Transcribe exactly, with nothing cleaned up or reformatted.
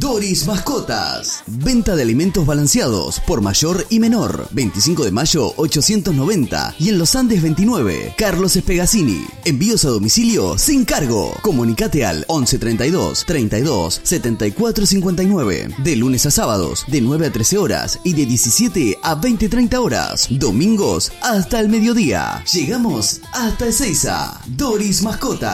Doris Mascotas. Venta de alimentos balanceados por mayor y menor. veinticinco de mayo ochocientos noventa y en Los Andes veintinueve. Carlos Espegacini. Envíos a domicilio sin cargo. Comunicate al once treinta y dos, treinta y dos, setenta y cuatro cincuenta y nueve. De lunes a sábados de nueve a trece horas y de diecisiete a veinte treinta horas. Domingos hasta el mediodía. Llegamos hasta Ezeiza. Doris Mascotas.